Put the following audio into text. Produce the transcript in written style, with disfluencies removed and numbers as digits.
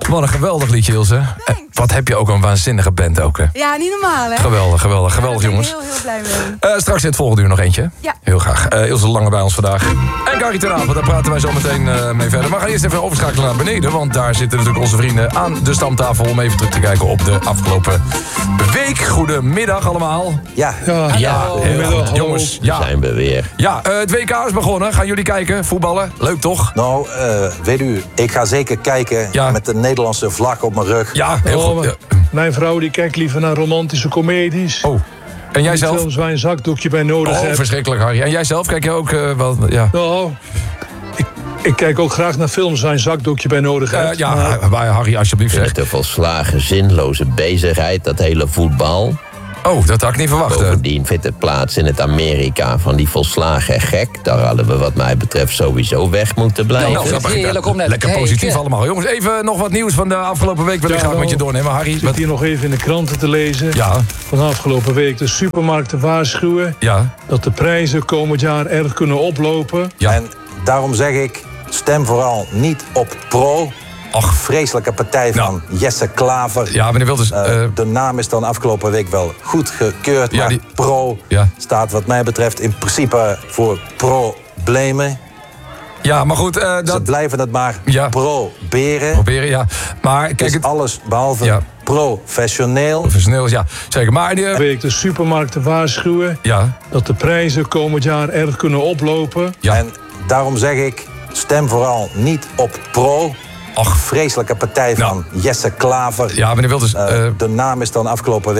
Wat een geweldig liedje, Ilse. Wat heb je ook een waanzinnige band ook, hè? Ja, niet normaal, hè? Geweldig, jongens. Daar ben ik heel blij mee. Straks in het volgende uur nog eentje. Ja. Heel graag. Ilse Lange bij ons vandaag. En Carrie ten Apel, daar praten wij zo meteen mee verder. Maar we gaan eerst even overschakelen naar beneden. Want daar zitten natuurlijk onze vrienden aan de stamtafel... om even terug te kijken op de afgelopen week. Goedemiddag allemaal. Ja, Heel goed. Jongens, Zijn we weer. Ja, het WK is begonnen. Gaan jullie kijken? Voetballen? Leuk toch? nou, weet u, ik ga zeker kijken met de Nederlandse vlag op mijn rug. Ja, heel goed. Ja. Mijn vrouw die kijkt liever naar romantische comedies. Oh, en jij zelf? Films waar je een zakdoekje bij nodig hebt. Verschrikkelijk, Harry. En jij zelf? Kijk je ook wel... Ja. Nou, ik kijk ook graag naar films waar je een zakdoekje bij nodig hebt. Waar Harry alsjeblieft Echt zegt. een volslagen zinloze bezigheid, dat hele voetbal. Oh, dat had ik niet verwacht. Bovendien vindt het plaats in het Amerika van die volslagen gek. Daar hadden we wat mij betreft sowieso weg moeten blijven. Heerlijk om lekker positief allemaal. Jongens, even nog wat nieuws van de afgelopen week wil ik graag met je doornemen. Harry, Ik zit hier nog even in de kranten te lezen. Ja. Van de afgelopen week. De supermarkten waarschuwen dat de prijzen komend jaar erg kunnen oplopen. Ja. En daarom zeg ik, stem vooral niet op Pro. Vreselijke partij van Jesse Klaver. Ja, meneer Wilders... de naam is dan afgelopen week wel goedgekeurd. Ja, maar Pro staat wat mij betreft in principe voor problemen. Ja, maar goed... Ze blijven het maar proberen. Proberen, ja. Maar kijk, het is alles behalve professioneel. Professioneel, ja. Zeker. Maar week de supermarkten waarschuwen dat de prijzen komend jaar erg kunnen oplopen. Ja. En daarom zeg ik, stem vooral niet op Pro. Vreselijke partij van Jesse Klaver. Ja, meneer Wilders... de naam is dan afgelopen week